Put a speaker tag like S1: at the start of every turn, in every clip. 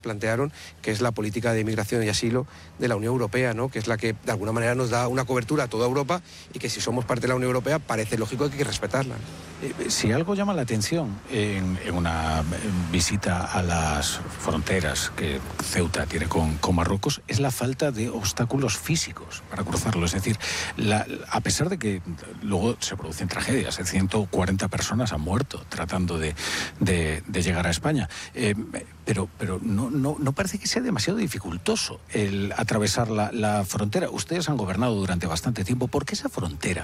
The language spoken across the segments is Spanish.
S1: plantearon, que es la política de inmigración y asilo de la Unión Europea, ¿no? Que es la que de alguna manera nos da una cobertura a toda Europa y que si somos parte de la Unión Europea parece lógico que hay que respetarla.
S2: Si algo llama la atención en una visita a las fronteras que Ceuta tiene con Marruecos es la falta de obstáculos físicos para cruzarlo. Es decir, a pesar de que luego se producen tragedias, 140 personas han muerto tratando de llegar a España, pero no parece que sea demasiado dificultoso el atravesar la frontera. Ustedes han gobernado durante bastante tiempo. ¿Por qué esa frontera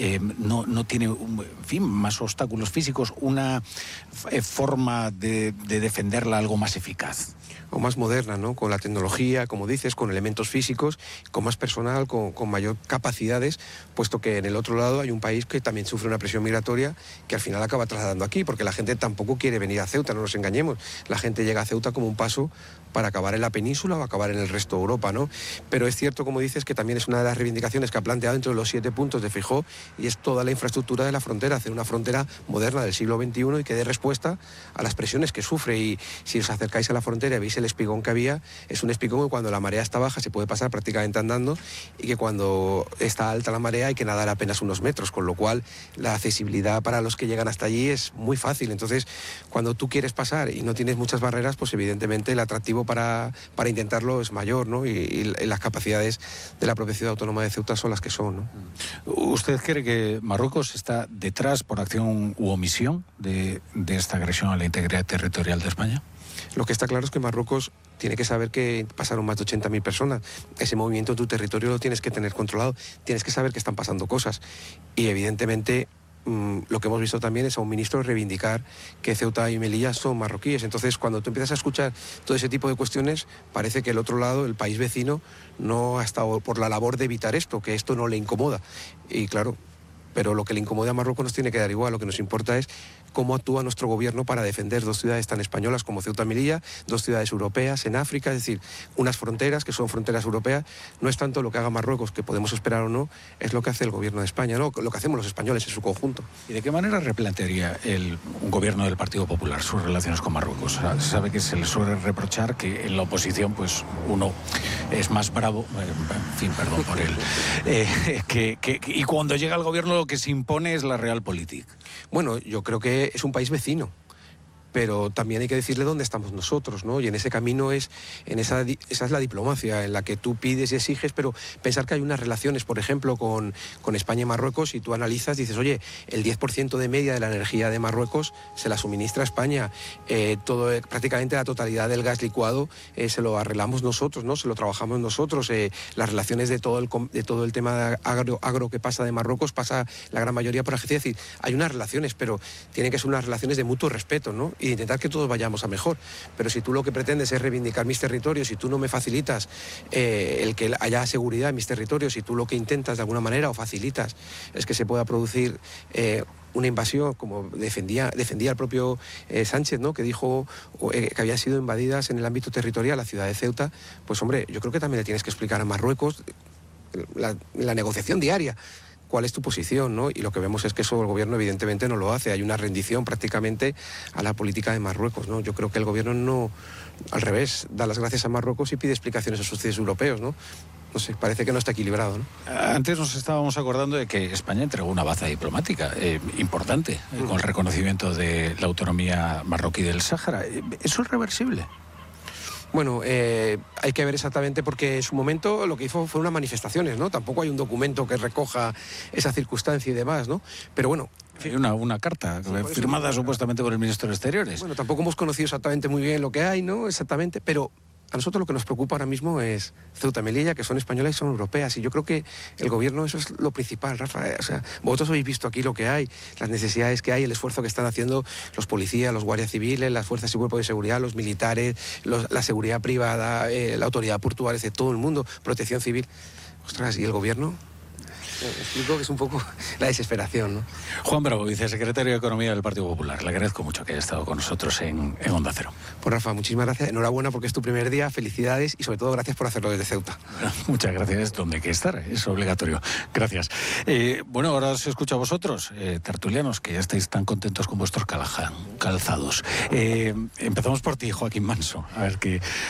S2: no tiene, en fin, más obstáculos físicos, una forma de defenderla algo más eficaz?
S1: O más moderna, ¿no? Con la tecnología, como dices, con elementos físicos, con más personal, con mayor capacidades, puesto que en el otro lado hay un país que también sufre una presión migratoria que al final acaba trasladando aquí, porque la gente tampoco quiere venir a Ceuta, no nos engañemos. La gente llega a Ceuta como un paso para acabar en la península o acabar en el resto de Europa, ¿no? Pero es cierto, como dices, que también es una de las reivindicaciones que ha planteado dentro de los 7 puntos de Feijóo, y es toda la infraestructura de la frontera, hacer una frontera moderna del siglo XXI y que dé respuesta a las presiones que sufre. Y si os acercáis a la frontera y veis el espigón que había, es un espigón que cuando la marea está baja se puede pasar prácticamente andando, y que cuando está alta la marea hay que nadar apenas unos metros, con lo cual la accesibilidad para los que llegan hasta allí es muy fácil. Entonces, cuando tú quieres pasar y no tienes muchas barreras, pues evidentemente el atractivo para intentarlo es mayor, ¿no? Y las capacidades de la propia ciudad autónoma de Ceuta son las que son, ¿no?
S2: ¿Usted cree que Marruecos está detrás, por acción u omisión, de esta agresión a la integridad territorial de España?
S1: Lo que está claro es que Marruecos tiene que saber que pasaron más de 80.000 personas. Ese movimiento en tu territorio lo tienes que tener controlado, tienes que saber que están pasando cosas. Y evidentemente lo que hemos visto también es a un ministro reivindicar que Ceuta y Melilla son marroquíes. Entonces, cuando tú empiezas a escuchar todo ese tipo de cuestiones, parece que el otro lado, el país vecino, no ha estado por la labor de evitar esto, que esto no le incomoda. Y claro, pero lo que le incomoda a Marruecos nos tiene que dar igual. Lo que nos importa es cómo actúa nuestro gobierno para defender 2 ciudades tan españolas como Ceuta y Melilla, 2 ciudades europeas en África, es decir, unas fronteras que son fronteras europeas. No es tanto lo que haga Marruecos, que podemos esperar o no, es lo que hace el gobierno de España, ¿no? Lo que hacemos los españoles en su conjunto.
S2: ¿Y de qué manera replantearía un gobierno del Partido Popular sus relaciones con Marruecos? Sabe que se le suele reprochar que en la oposición pues uno es más bravo, en fin, perdón por él, y cuando llega al gobierno lo que se impone es la realpolitik.
S1: Bueno, yo creo que es un país vecino, pero también hay que decirle dónde estamos nosotros, ¿no? Y en ese camino esa es la diplomacia, en la que tú pides y exiges, pero pensar que hay unas relaciones, por ejemplo, con España y Marruecos, y tú analizas, dices, oye, el 10% de media de la energía de Marruecos se la suministra España, prácticamente la totalidad del gas licuado se lo arreglamos nosotros, ¿no? Se lo trabajamos nosotros, las relaciones de todo el tema agro que pasa de Marruecos, pasa la gran mayoría por agencia. Es decir, hay unas relaciones, pero tienen que ser unas relaciones de mutuo respeto, ¿no? Y intentar que todos vayamos a mejor. Pero si tú lo que pretendes es reivindicar mis territorios, si tú no me facilitas el que haya seguridad en mis territorios, si tú lo que intentas de alguna manera o facilitas es que se pueda producir una invasión, como defendía el propio Sánchez, ¿no? Que dijo que habían sido invadidas en el ámbito territorial la ciudad de Ceuta, pues hombre, yo creo que también le tienes que explicar a Marruecos la negociación diaria cuál es tu posición, ¿no? Y lo que vemos es que eso el gobierno evidentemente no lo hace. Hay una rendición prácticamente a la política de Marruecos, ¿no? Yo creo que el gobierno no, al revés, da las gracias a Marruecos y pide explicaciones a sus socios europeos, ¿no? No sé, parece que no está equilibrado, ¿no?
S2: Antes nos estábamos acordando de que España entregó una baza diplomática importante con el reconocimiento de la autonomía marroquí del Sáhara. ¿Eso es reversible?
S1: Bueno, hay que ver exactamente, porque en su momento lo que hizo fue unas manifestaciones, ¿no? Tampoco hay un documento que recoja esa circunstancia y demás, ¿no? Pero bueno...
S2: Hay una carta firmada supuestamente por el ministro de Exteriores.
S1: Bueno, tampoco hemos conocido exactamente muy bien lo que hay, ¿no? Exactamente, pero... A nosotros lo que nos preocupa ahora mismo es Ceuta y Melilla, que son españolas y son europeas. Y yo creo que el gobierno, eso es lo principal, Rafa. O sea, vosotros habéis visto aquí lo que hay, las necesidades que hay, el esfuerzo que están haciendo los policías, los guardias civiles, las fuerzas y cuerpos de seguridad, los militares, la seguridad privada, la autoridad portuaria, todo el mundo, protección civil. Ostras, ¿y el gobierno? Me explico que es un poco la desesperación, ¿no?
S2: Juan Bravo, vicesecretario de Economía del Partido Popular. Le agradezco mucho que haya estado con nosotros en Onda Cero.
S1: Pues Rafa, muchísimas gracias. Enhorabuena porque es tu primer día. Felicidades y sobre todo gracias por hacerlo desde Ceuta.
S2: Muchas gracias. Donde hay que estar, es obligatorio. Gracias. Bueno, ahora os escucho a vosotros, tertulianos, que ya estáis tan contentos con vuestros calzados. Empezamos por ti, Joaquín Manso. A ver qué